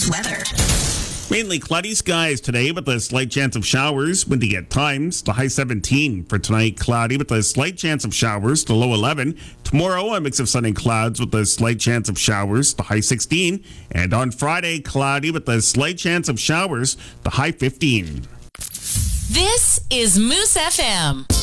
weather. Mainly cloudy skies today with a slight chance of showers, windy at times. The high 17 for tonight, cloudy with a slight chance of showers, the low 11. Tomorrow, a mix of sun and clouds with a slight chance of showers, the high 16. And on Friday, cloudy with a slight chance of showers, the high 15. This is Moose FM.